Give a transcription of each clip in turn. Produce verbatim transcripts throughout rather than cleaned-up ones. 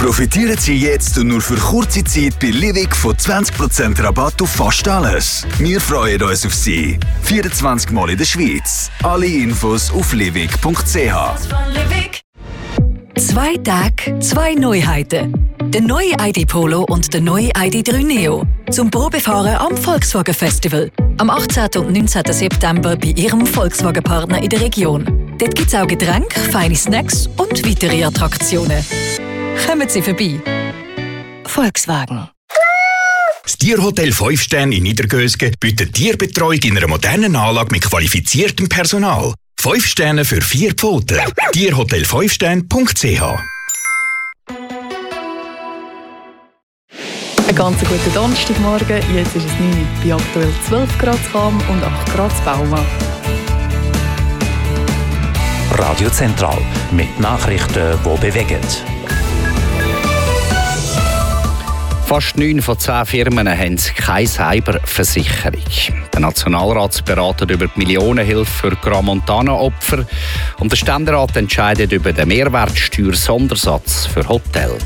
Profitieren Sie jetzt und nur für kurze Zeit bei Livig von zwanzig Prozent Rabatt auf fast alles. Wir freuen uns auf Sie. vierundzwanzig Mal in der Schweiz. Alle Infos auf livig punkt c h. Zwei Tage, zwei Neuheiten. Der neue I D Polo und der neue I D drei Neo. Zum Probefahren am Volkswagen Festival. Am achtzehnten und neunzehnten September bei Ihrem Volkswagen-Partner in der Region. Dort gibt es auch Getränke, feine Snacks und weitere Attraktionen. Kommen Sie vorbei. Volkswagen. Das Tierhotel fünf Sterne in Niedergösgen bietet Tierbetreuung in einer modernen Anlage mit qualifiziertem Personal. fünf Sterne für vier Pfoten. tierhotel fünf sterne punkt c h. Einen ganz guten Donnerstagmorgen. Jetzt ist es neun Uhr, bei aktuell zwölf Grad Cham und acht Grad Bauma. Radio Zentral mit Nachrichten, die bewegen. Fast neun von zehn Firmen haben keine Cyberversicherung. Der Nationalrat beratet über die Millionenhilfe für Crans-Montana-Opfer und der Ständerat entscheidet über den Mehrwertsteuer-Sondersatz für Hotels.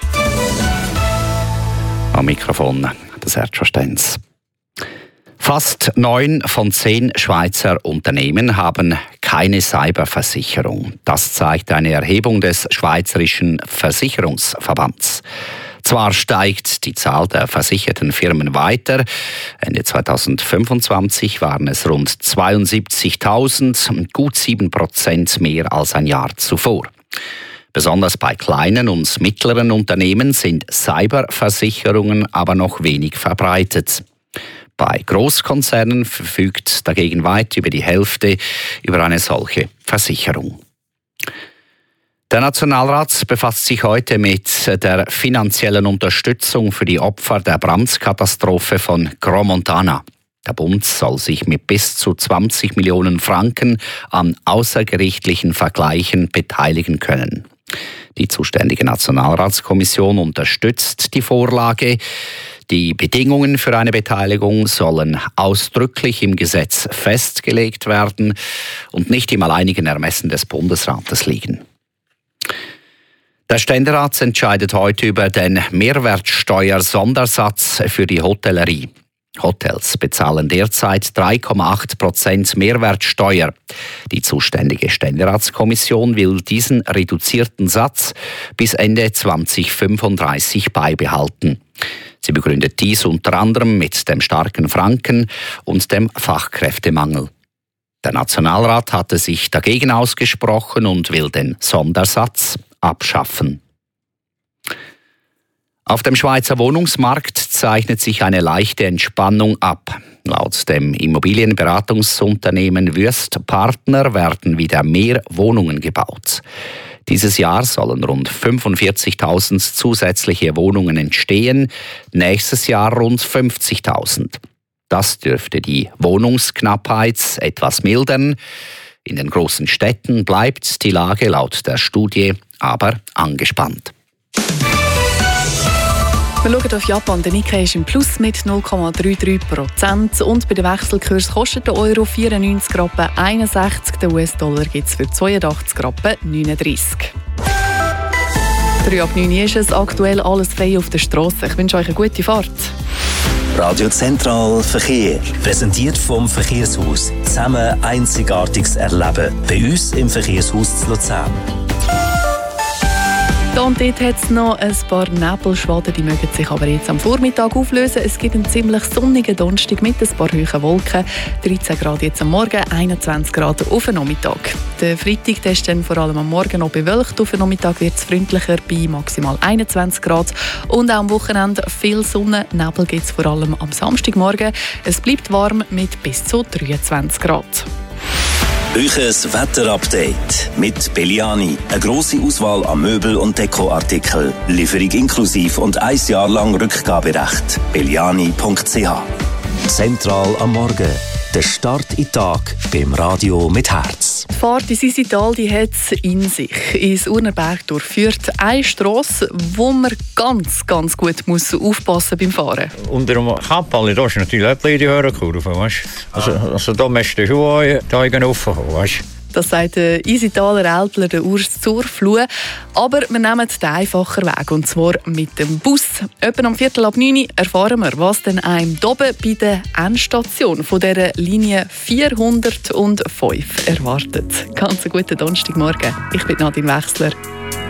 Am Mikrofon der Sergio Stenz. Fast neun von zehn Schweizer Unternehmen haben keine Cyberversicherung. Das zeigt eine Erhebung des Schweizerischen Versicherungsverbands. Zwar steigt die Zahl der versicherten Firmen weiter. Ende zweitausendfünfundzwanzig waren es rund zweiundsiebzigtausend, gut sieben Prozent mehr als ein Jahr zuvor. Besonders bei kleinen und mittleren Unternehmen sind Cyberversicherungen aber noch wenig verbreitet. Bei Großkonzernen verfügt dagegen weit über die Hälfte über eine solche Versicherung. Der Nationalrat befasst sich heute mit der finanziellen Unterstützung für die Opfer der Brandkatastrophe von Crans-Montana. Der Bund soll sich mit bis zu zwanzig Millionen Franken an außergerichtlichen Vergleichen beteiligen können. Die zuständige Nationalratskommission unterstützt die Vorlage. Die Bedingungen für eine Beteiligung sollen ausdrücklich im Gesetz festgelegt werden und nicht im alleinigen Ermessen des Bundesrates liegen. Der Ständerat entscheidet heute über den Mehrwertsteuer-Sondersatz für die Hotellerie. Hotels bezahlen derzeit drei Komma acht Prozent Mehrwertsteuer. Die zuständige Ständeratskommission will diesen reduzierten Satz bis Ende zweitausendfünfunddreißig beibehalten. Sie begründet dies unter anderem mit dem starken Franken und dem Fachkräftemangel. Der Nationalrat hatte sich dagegen ausgesprochen und will den Sondersatz abschaffen. Auf dem Schweizer Wohnungsmarkt zeichnet sich eine leichte Entspannung ab. Laut dem Immobilienberatungsunternehmen Wüest Partner werden wieder mehr Wohnungen gebaut. Dieses Jahr sollen rund fünfundvierzigtausend zusätzliche Wohnungen entstehen, nächstes Jahr rund fünfzigtausend. Das dürfte die Wohnungsknappheit etwas mildern. In den großen Städten bleibt die Lage laut der Studie aber angespannt. Wir schauen auf Japan. Der Nikkei ist im Plus mit null Komma dreiunddreißig Prozent und bei der Wechselkurs kostet der Euro vierundneunzig Rappen einundsechzig, der U S-Dollar gibt es für zweiundachtzig Rappen neununddreißig. drei ab neun ist es, aktuell alles frei auf der Straße. Ich wünsche euch eine gute Fahrt. Radio Zentral Verkehr. Präsentiert vom Verkehrshaus. Zusammen Einzigartiges erleben. Bei uns im Verkehrshaus zu Luzern. Da und dort hat es noch ein paar Nebelschwaden, die mögen sich aber jetzt am Vormittag auflösen. Es gibt einen ziemlich sonnigen Donnerstag mit ein paar hohen Wolken. dreizehn Grad jetzt am Morgen, einundzwanzig Grad auf den Nachmittag. Der Freitag der ist dann vor allem am Morgen noch bewölkt. Auf den Nachmittag wird es freundlicher bei maximal einundzwanzig Grad. Und auch am Wochenende viel Sonne. Nebel gibt es vor allem am Samstagmorgen. Es bleibt warm mit bis zu dreiundzwanzig Grad. Euches Wetterupdate mit Belliani. Eine grosse Auswahl an Möbel- und Dekoartikeln. Lieferung inklusiv und ein Jahr lang Rückgaberecht. belliani punkt c h. Zentral am Morgen. Der Start in den Tag beim Radio mit Herz. Die Fahrt in Sisital hat es in sich. Ins Urnerberg durchführt eine Strasse, wo man ganz, ganz gut muss aufpassen beim Fahren. Unter dem Kapelle da ist natürlich auch die Höhenkurve. Also, also da musst du schon die Augen offen haben. Das sagt der Isitaler Älpler, der Urs Zurfluh. Aber wir nehmen den einfachen Weg, und zwar mit dem Bus. Etwa am Viertel ab neun erfahren wir, was denn einem hier oben bei der Endstation von dieser Linie vierhundertfünf erwartet. Ganz einen guten Donnerstagmorgen. Ich bin Nadine Wechsler.